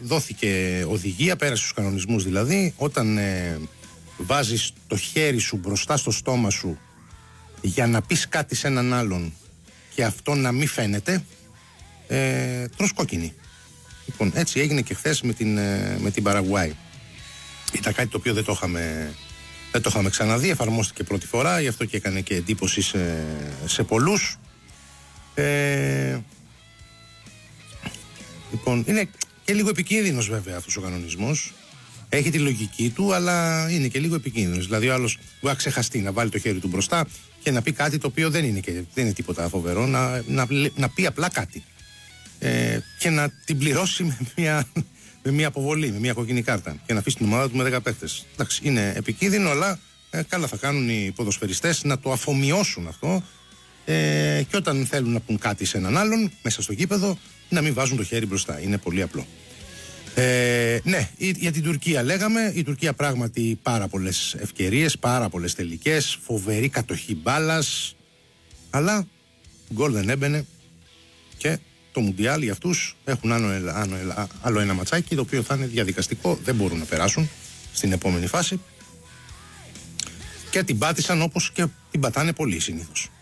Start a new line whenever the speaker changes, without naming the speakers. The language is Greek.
δόθηκε οδηγία, πέρασε στους κανονισμούς δηλαδή, όταν βάζεις το χέρι σου μπροστά στο στόμα σου για να πεις κάτι σε έναν άλλον και αυτό να μην φαίνεται, τρως κόκκινη. Λοιπόν, έτσι έγινε και χθες με την Παραγουάη. Ήταν κάτι το οποίο δεν το είχαμε ξαναδεί, εφαρμόστηκε πρώτη φορά, γι' αυτό και έκανε και εντύπωση σε πολλούς. Λοιπόν, είναι και λίγο επικίνδυνος βέβαια αυτός ο κανονισμός. Έχει τη λογική του, αλλά είναι και λίγο επικίνδυνος. Δηλαδή, ο άλλος μπορεί να ξεχαστεί, να βάλει το χέρι του μπροστά και να πει κάτι το οποίο δεν είναι τίποτα φοβερό, να πει απλά κάτι. Και να την πληρώσει με μια αποβολή, με μια κόκκινη κάρτα και να αφήσει την ομάδα του με 10 παίκτες. Εντάξει, είναι επικίνδυνο, αλλά καλά θα κάνουν οι ποδοσφαιριστές να το αφομοιώσουν αυτό, και όταν θέλουν να πούν κάτι σε έναν άλλον μέσα στο γήπεδο, να μην βάζουν το χέρι μπροστά. Είναι πολύ απλό. Ναι, για την Τουρκία λέγαμε. Η Τουρκία πράγματι πάρα πολλές ευκαιρίες, πάρα πολλές τελικές, φοβερή κατοχή μπάλας, αλλά γκολ δεν έμπαινε και το Μουντιάλ για αυτούς έχουν άλλο ένα ματσάκι, το οποίο θα είναι διαδικαστικό, δεν μπορούν να περάσουν στην επόμενη φάση και την πάτησαν όπως και την πατάνε πολλοί συνήθως.